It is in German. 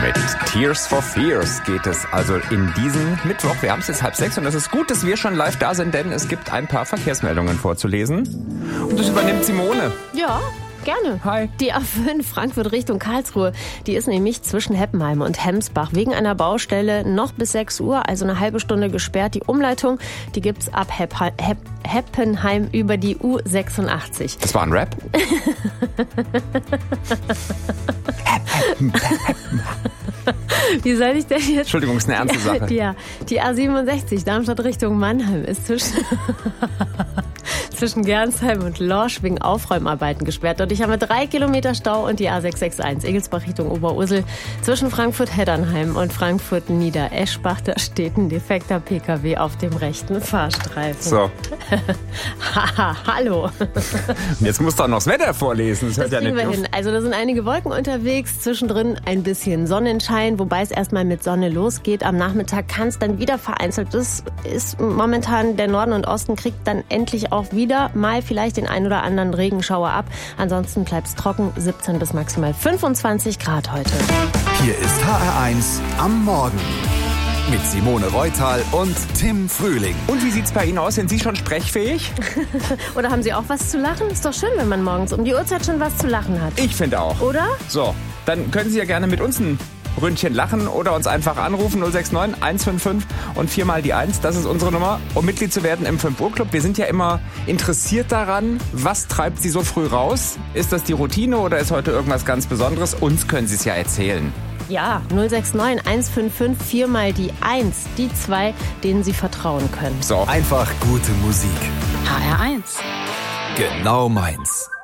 Mit Tears for Fears geht es also in diesen Mittwoch. Wir haben es jetzt 5:30 und es ist gut, dass wir schon live da sind, denn es gibt ein paar Verkehrsmeldungen vorzulesen. Und das übernimmt Simone. Ja, gerne. Hi. Die A5 Frankfurt Richtung Karlsruhe, die ist nämlich zwischen Heppenheim und Hemsbach wegen einer Baustelle noch bis 6 Uhr, also eine halbe Stunde gesperrt. Die Umleitung, die gibt's ab Heppenheim über die U86. Das war ein Rap? Wie soll ich denn jetzt... Entschuldigung, ist eine ernste Sache. Ja, die A67 Darmstadt Richtung Mannheim ist zwischen Gernsheim und Lorsch wegen Aufräumarbeiten gesperrt. Dadurch haben wir 3 Kilometer Stau und die A661 Egelsbach Richtung Oberursel zwischen Frankfurt-Heddernheim und Frankfurt-Niedereschbach. Da steht ein defekter PKW auf dem rechten Fahrstreifen. So. Haha, hallo. Jetzt musst du auch noch das Wetter vorlesen. Das hört ja kriegen nicht wir auf. hin. Also da sind einige Wolken unterwegs, zwischendrin ein bisschen Sonnenschein, wobei es erstmal mit Sonne losgeht. Am Nachmittag kann es dann wieder vereinzelt. Das ist momentan der Norden und Osten, kriegt dann endlich auch wieder mal vielleicht den ein oder anderen Regenschauer ab. Ansonsten bleibt es trocken, 17 bis maximal 25 Grad heute. Hier ist HR1 am Morgen. Mit Simone Reutal und Tim Frühling. Und wie sieht's bei Ihnen aus? Sind Sie schon sprechfähig? Oder haben Sie auch was zu lachen? Ist doch schön, wenn man morgens um die Uhrzeit schon was zu lachen hat. Ich finde auch. Oder? So, dann können Sie ja gerne mit uns ein Ründchen lachen oder uns einfach anrufen 069 155 und 4 mal die 1. Das ist unsere Nummer, um Mitglied zu werden im 5 Uhr Club. Wir sind ja immer interessiert daran, was treibt Sie so früh raus? Ist das die Routine oder ist heute irgendwas ganz Besonderes? Uns können Sie es ja erzählen. Ja, 069 155 4 mal die 1. Die 2, denen Sie vertrauen können. So. Einfach gute Musik. HR1. Genau meins.